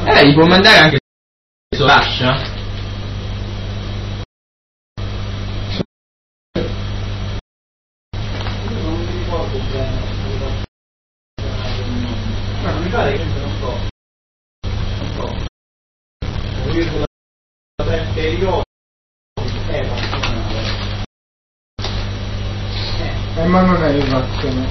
Gli può mandare anche su Lascia. Mi pare che non so. Ma non è il vaccino.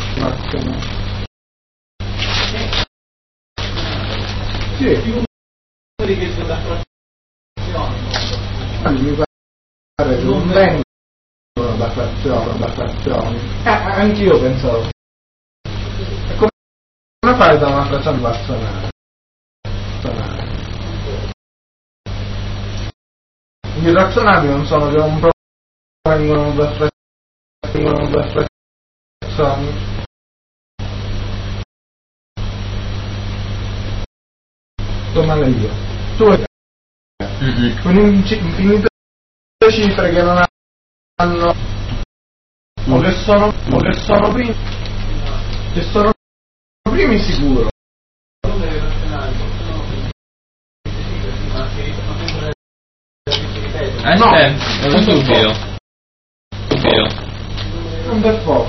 Sì. Richiesto da frazioni. Mi pare che non vengono da frazioni. Anch'io pensavo. Come fai da una frazione vaccinare? Gli irrazionali non sono che un vengono da frazioni. Male io. Tu con infinite cifre che non hanno o che sono primi sicuro. No, è un dubbio. Un bel po'.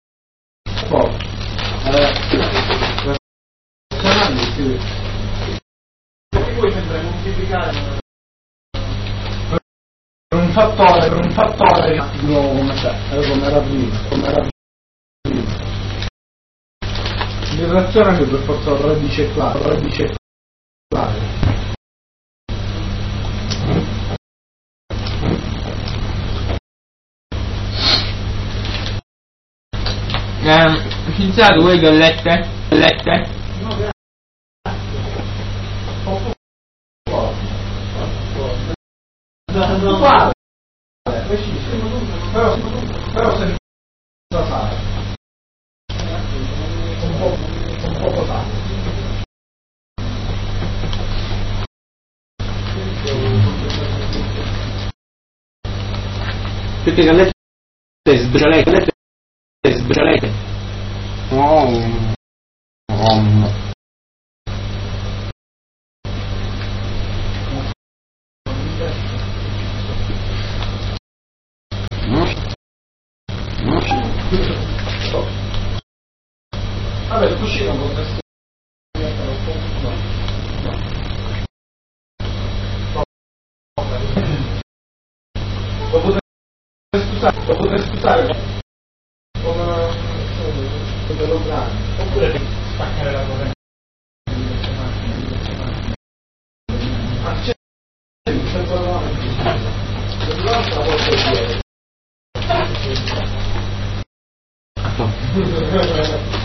Sì. Puoi sempre moltiplicare per un fattore nuovo come era prima. L'irrazione che per forza la radice clave. Scienziato, vuoi gallette? No, uguale, però senza sale, un poco sale. Perché gallette sbrciolete. Oh. Vabbè, il cuscino potresti diventare un po'. Lo potresti usare come l'ologramma, oppure staccare la corrente. Senza